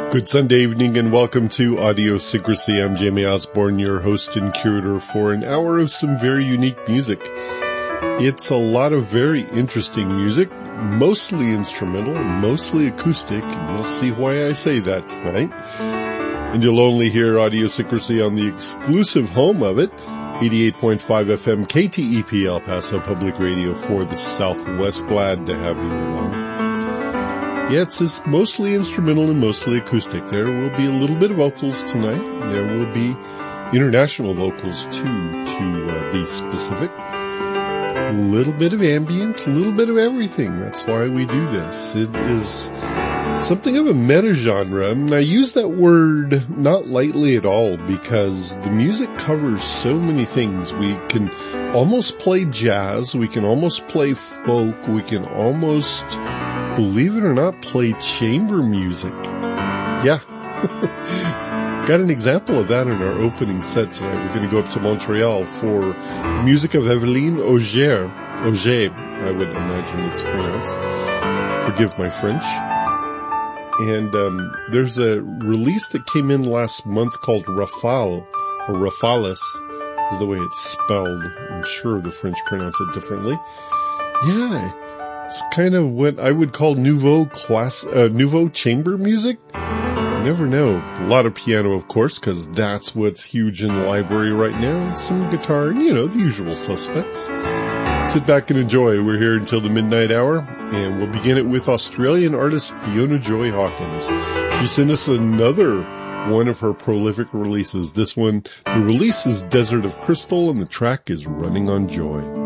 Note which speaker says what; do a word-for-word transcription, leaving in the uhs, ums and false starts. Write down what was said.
Speaker 1: Good Sunday evening and welcome to Audiosyncrasy. I'm Jamie Osborne, your host and curator for an hour of some very unique music. It's a lot of very interesting music, mostly instrumental, mostly acoustic, and you'll see why I say that tonight. And you'll only hear Audiosyncrasy on the exclusive home of it, eighty-eight point five F M K T E P El Paso Public Radio for the Southwest. Glad to have you along. Yeah, it's just mostly instrumental and mostly acoustic. There will be a little bit of vocals tonight. There will be international vocals too, to uh, be specific. A little bit of ambient, a little bit of everything. That's why we do this. It is something of a meta-genre, and I use that word not lightly at all because the music covers so many things. We can almost play jazz, we can almost play folk, we can almost, believe it or not, play chamber music. Yeah. Got an example of that in our opening set tonight. We're going to go up to Montreal for music of Evelyne Auger. Auger, I would imagine it's pronounced. Forgive my French. And um there's a release that came in last month called Rafale, or Rafales is the way it's spelled. I'm sure the French pronounce it differently. Yeah. It's kind of what I would call nouveau class, uh, nouveau chamber music. You never know. A lot of piano, of course, because that's what's huge in the library right now. Some guitar, you know, the usual suspects. Sit back and enjoy. We're here until the midnight hour, and we'll begin it with Australian artist Fiona Joy Hawkins. She sent us another one of her prolific releases. This one, the release is Desert of Crystal, and the track is Running on Joy.